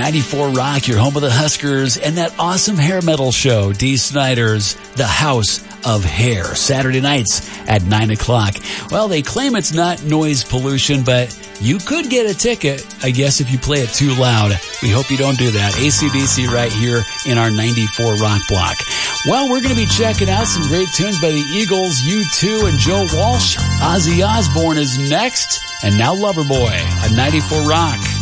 94 Rock, your home of the Huskers, and that awesome hair metal show, Dee Snider's The House of Hair, Saturday nights at 9 o'clock. Well, they claim it's not noise pollution, but you could get a ticket, I guess, if you play it too loud. We hope you don't do that. AC/DC right here in our 94 Rock block. Well, we're going to be checking out some great tunes by the Eagles, U2, and Joe Walsh. Ozzy Osbourne is next, and now Loverboy on 94 Rock.